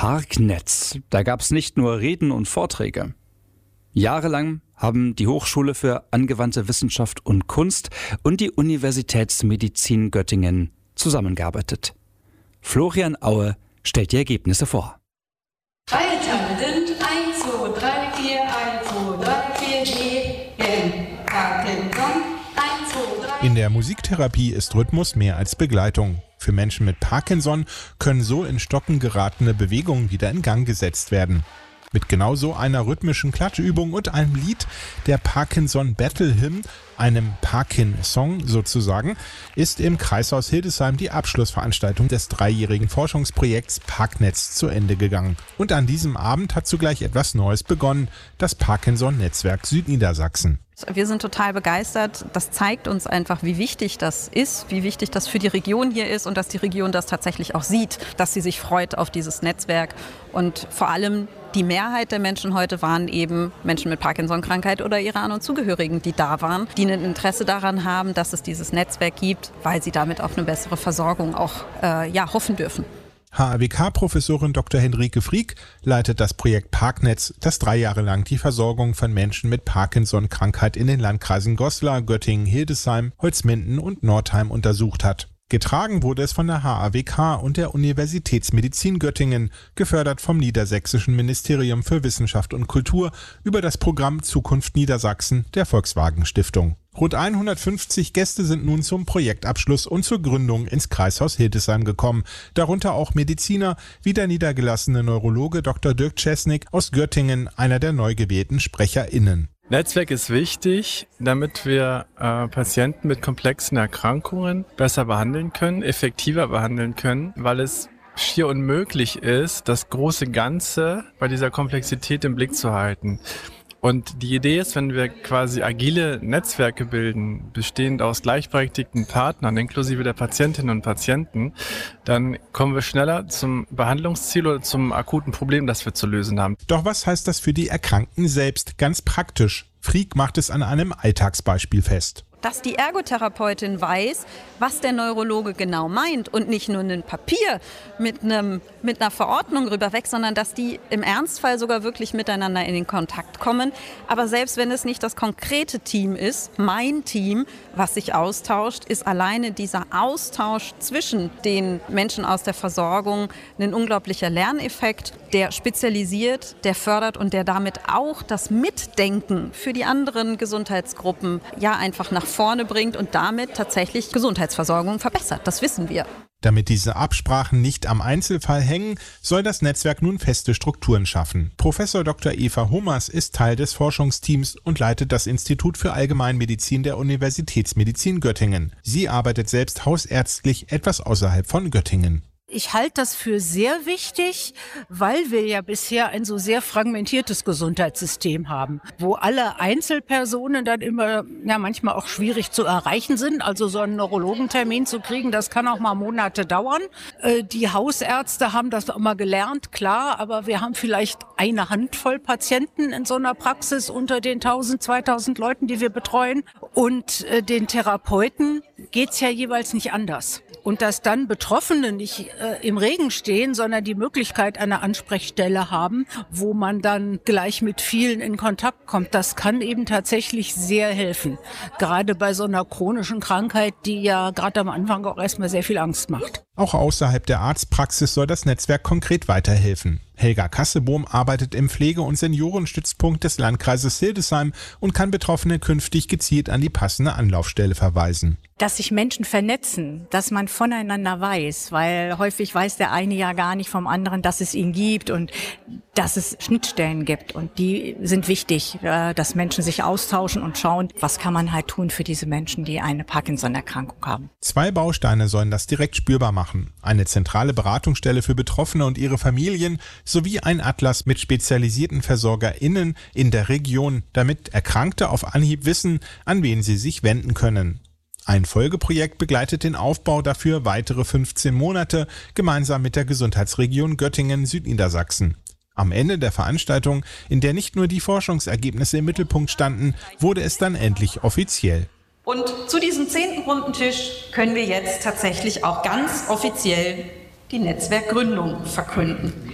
Parknetz. Da gab es nicht nur Reden und Vorträge. Jahrelang haben die Hochschule für angewandte Wissenschaft und Kunst und die Universitätsmedizin Göttingen zusammengearbeitet. Florian Aue stellt die Ergebnisse vor. Freie Zahlen sind 1, 2, 3, 4, 1, 2, 3, 4, G, Parkinson, 1, 2, 3. In der Musiktherapie ist Rhythmus mehr als Begleitung. Für Menschen mit Parkinson können so in Stocken geratene Bewegungen wieder in Gang gesetzt werden. Mit genau so einer rhythmischen Klatschübung und einem Lied, der Parkinson Battle Hymn, einem Parkin-Song sozusagen, ist im Kreishaus Hildesheim die Abschlussveranstaltung des 3-jährigen Forschungsprojekts Parknetz zu Ende gegangen. Und an diesem Abend hat zugleich etwas Neues begonnen, das Parkinson-Netzwerk Südniedersachsen. Wir sind total begeistert. Das zeigt uns einfach, wie wichtig das ist, wie wichtig das für die Region hier ist und dass die Region das tatsächlich auch sieht, dass sie sich freut auf dieses Netzwerk. Und vor allem die Mehrheit der Menschen heute waren eben Menschen mit Parkinson-Krankheit oder ihre An- und Zugehörigen, die da waren, die ein Interesse daran haben, dass es dieses Netzwerk gibt, weil sie damit auf eine bessere Versorgung auch hoffen dürfen. HAWK-Professorin Dr. Henrike Frieck leitet das Projekt Parknetz, das 3 Jahre lang die Versorgung von Menschen mit Parkinson-Krankheit in den Landkreisen Goslar, Göttingen, Hildesheim, Holzminden und Nordheim untersucht hat. Getragen wurde es von der HAWK und der Universitätsmedizin Göttingen, gefördert vom Niedersächsischen Ministerium für Wissenschaft und Kultur über das Programm Zukunft Niedersachsen der Volkswagen Stiftung. Rund 150 Gäste sind nun zum Projektabschluss und zur Gründung ins Kreishaus Hildesheim gekommen, darunter auch Mediziner wie der niedergelassene Neurologe Dr. Dirk Czesnik aus Göttingen, einer der neu gewählten SprecherInnen. Netzwerk ist wichtig, damit wir Patienten mit komplexen Erkrankungen besser behandeln können, effektiver behandeln können, weil es schier unmöglich ist, das große Ganze bei dieser Komplexität im Blick zu halten. Und die Idee ist, wenn wir quasi agile Netzwerke bilden, bestehend aus gleichberechtigten Partnern, inklusive der Patientinnen und Patienten, dann kommen wir schneller zum Behandlungsziel oder zum akuten Problem, das wir zu lösen haben. Doch was heißt das für die Erkrankten selbst? Ganz praktisch. Frieck macht es an einem Alltagsbeispiel fest. Dass die Ergotherapeutin weiß, was der Neurologe genau meint und nicht nur ein Papier mit einer Verordnung rüberweg, sondern dass die im Ernstfall sogar wirklich miteinander in den Kontakt kommen. Aber selbst wenn es nicht das konkrete Team ist, mein Team, was sich austauscht, ist alleine dieser Austausch zwischen den Menschen aus der Versorgung ein unglaublicher Lerneffekt, der spezialisiert, der fördert und der damit auch das Mitdenken für die anderen Gesundheitsgruppen einfach nach vorne bringt und damit tatsächlich Gesundheitsversorgung verbessert. Das wissen wir. Damit diese Absprachen nicht am Einzelfall hängen, soll das Netzwerk nun feste Strukturen schaffen. Professor Dr. Eva Hummers ist Teil des Forschungsteams und leitet das Institut für Allgemeinmedizin der Universitätsmedizin Göttingen. Sie arbeitet selbst hausärztlich etwas außerhalb von Göttingen. Ich halte das für sehr wichtig, weil wir ja bisher ein so sehr fragmentiertes Gesundheitssystem haben, wo alle Einzelpersonen dann immer manchmal auch schwierig zu erreichen sind. Also so einen Neurologentermin zu kriegen, das kann auch mal Monate dauern. Die Hausärzte haben das immer gelernt, klar, aber wir haben vielleicht eine Handvoll Patienten in so einer Praxis unter den 1000, 2000 Leuten, die wir betreuen. Und den Therapeuten geht's ja jeweils nicht anders. Und dass dann Betroffene nicht im Regen stehen, sondern die Möglichkeit einer Ansprechstelle haben, wo man dann gleich mit vielen in Kontakt kommt, das kann eben tatsächlich sehr helfen. Gerade bei so einer chronischen Krankheit, die ja gerade am Anfang auch erstmal sehr viel Angst macht. Auch außerhalb der Arztpraxis soll das Netzwerk konkret weiterhelfen. Helga Kassebohm arbeitet im Pflege- und Seniorenstützpunkt des Landkreises Hildesheim und kann Betroffene künftig gezielt an die passende Anlaufstelle verweisen. Dass sich Menschen vernetzen, dass man voneinander weiß, weil häufig weiß der eine ja gar nicht vom anderen, dass es ihn gibt und dass es Schnittstellen gibt. Und die sind wichtig, dass Menschen sich austauschen und schauen, was kann man halt tun für diese Menschen, die eine Parkinson-Erkrankung haben. 2 Bausteine sollen das direkt spürbar machen. Eine zentrale Beratungsstelle für Betroffene und ihre Familien sowie ein Atlas mit spezialisierten VersorgerInnen in der Region, damit Erkrankte auf Anhieb wissen, an wen sie sich wenden können. Ein Folgeprojekt begleitet den Aufbau dafür weitere 15 Monate, gemeinsam mit der Gesundheitsregion Göttingen-Südniedersachsen. Am Ende der Veranstaltung, in der nicht nur die Forschungsergebnisse im Mittelpunkt standen, wurde es dann endlich offiziell. Und zu diesem 10. runden Tisch können wir jetzt tatsächlich auch ganz offiziell die Netzwerkgründung verkünden.